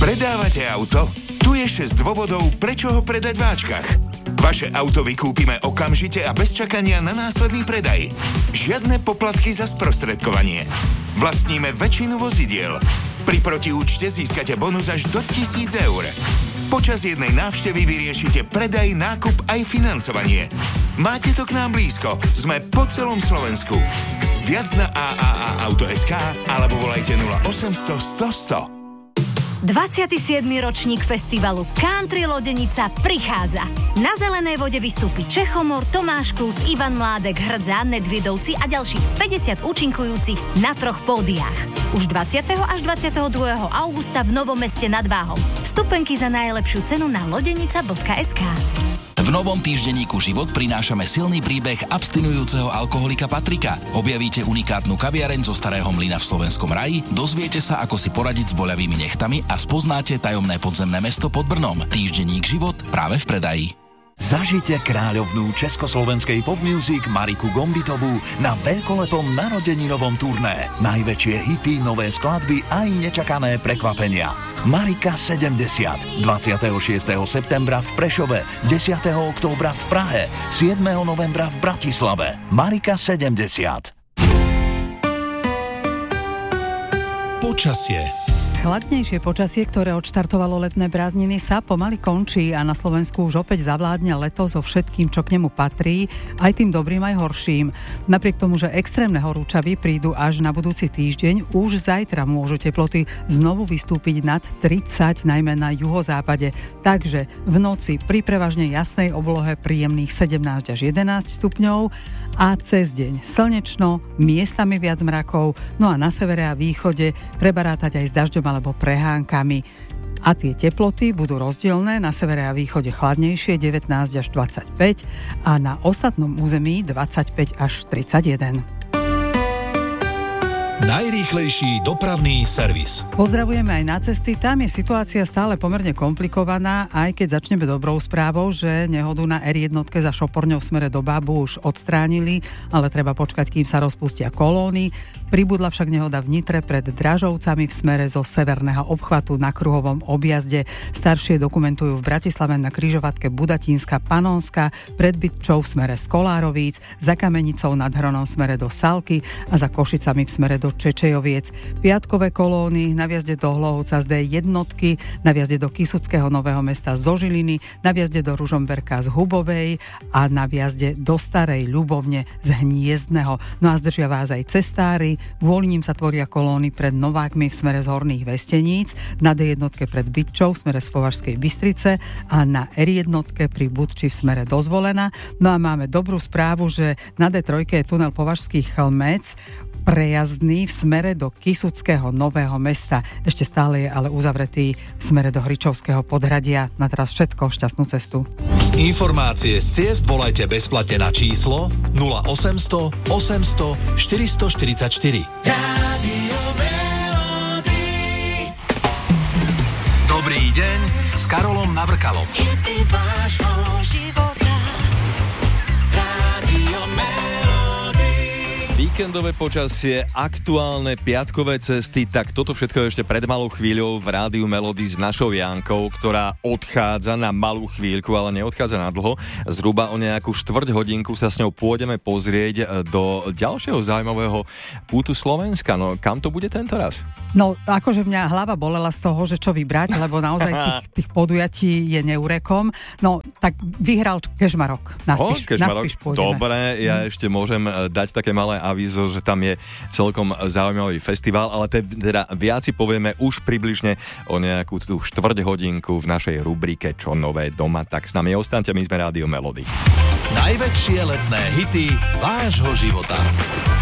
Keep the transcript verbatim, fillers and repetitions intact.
Predávate auto? Tu je šesť dôvodov, prečo ho predať v Ačkach. Vaše auto vykúpime okamžite a bez čakania na následný predaj. Žiadne poplatky za sprostredkovanie. Vlastníme väčšinu vozidiel. Pri protiúčte získate bonus až do tisíc eur. Počas jednej návštevy vyriešite predaj, nákup aj financovanie. Máte to k nám blízko. Sme po celom Slovensku. Viac na a a a auto bodka es ká alebo volajte nula osemsto sto sto. dvadsiaty siedmy ročník festivalu Country Lodenica prichádza. Na zelenej vode vystúpi Čechomor, Tomáš Klus, Ivan Mládek, Hrdza, Nedviedovci a ďalších päťdesiat účinkujúcich na troch pódiách. Už dvadsiateho až dvadsiateho druhého augusta v Novom Meste nad Váhom. Vstupenky za najlepšiu cenu na lodenica bodka es ká. V novom týždenníku Život prinášame silný príbeh abstinujúceho alkoholika Patrika. Objavíte unikátnu kaviareň zo Starého mlyna v Slovenskom raji, dozviete sa, ako si poradiť s boľavými nechtami a spoznáte tajomné podzemné mesto pod Brnom. Týždenník Život práve v predaji. Zažite kráľovnú československej popmusic Mariku Gombitovú na veľkolepom narodeninovom turné. Najväčšie hity, nové skladby aj nečakané prekvapenia. Marika sedemdesiat. dvadsiateho šiesteho septembra v Prešove, desiateho októbra v Prahe, siedmeho novembra v Bratislave. Marika sedemdesiat. Počasie. Chladnejšie počasie, ktoré odštartovalo letné prázdniny, sa pomaly končí a na Slovensku už opäť zavládne leto so všetkým, čo k nemu patrí, aj tým dobrým, aj horším. Napriek tomu, že extrémne horúčavy prídu až na budúci týždeň, už zajtra môžu teploty znovu vystúpiť nad tridsať, najmä na juhozápade. Takže v noci pri prevažne jasnej oblohe príjemných sedemnásť až jedenásť stupňov a cez deň slnečno, miestami viac mrakov, no a na severe a východe treba rátať aj s dažďom alebo prehánkami. A tie teploty budú rozdielne, na severe a východe chladnejšie devätnásť až dvadsaťpäť a na ostatnom území dvadsaťpäť až tridsaťjeden. Najrýchlejší dopravný servis. Pozdravujeme aj na cesty, tam je situácia stále pomerne komplikovaná, aj keď začneme dobrou správou, že nehodu na er jedna za Šoporňou v smere do Bábu už odstránili, ale treba počkať, kým sa rozpustia kolóny. Pribudla však nehoda v Nitre pred Dražovcami v smere zo severného obchvatu na kruhovom objazde. Staršie dokumentujú v Bratislave na križovatke Budatínska Panónska, pred Bytčou v smere z Kolárovíc, za Kamenicou nad Hronom v smere do Salky a za Košicami v smere do Čečejoviec. Piatkové kolóny na viazde do Hlohovca z dé jednotky, na viazde do Kysuckého Nového Mesta zo Žiliny, na viazde do Ružomberka z Hubovej a na viazde do Starej Ľubovne z Hniezdneho. No a zdržia vás aj cestári. Kvôli ním sa tvoria kolóny pred Novákmi v smere z Horných Vesteníc, na dé jednotke pred Bytčou v smere z Považskej Bystrice a na er jednotke pri Budči v smere do Zvolena. No a máme dobrú správu, že na dé tri je tunel Považský Chlmec prejazdný v smere do Kysuckého Nového Mesta. Ešte stále je ale uzavretý v smere do Hričovského Podhradia. Na teraz všetko, šťastnú cestu. Informácie z ciest volajte bezplatne na číslo nula osemsto osemsto štyristoštyridsaťštyri. Rádio Melody. Dobrý deň s Karolom Navrkalom. Hity vášho života. Rádio Melody. Víkendové počasie, aktuálne piatkové cesty, tak toto všetko je ešte pred malou chvíľou v Rádiu Melody s našou Jankou, ktorá odchádza na malú chvíľku, ale neodchádza na dlho. Zhruba o nejakú štvrť hodinku sa s ňou pôjdeme pozrieť do ďalšieho zaujímavého pútu Slovenska. No kam to bude tento raz? No, akože mňa hlava bolela z toho, že čo vybrať, lebo naozaj tých, tých podujatí je neurekom. No, tak vyhral Kežmarok. Naspíš, o, Kežmarok. naspíš pôjdeme. Dobre, ja ešte môžem dať také malé avízo, že tam je celkom zaujímavý festival, ale teda viac si povieme už približne o nejakú tú štvrť hodinku v našej rubrike Čo nové doma. Tak s nami ostaňte, my sme Rádio Melody. Najväčšie letné hity vášho života.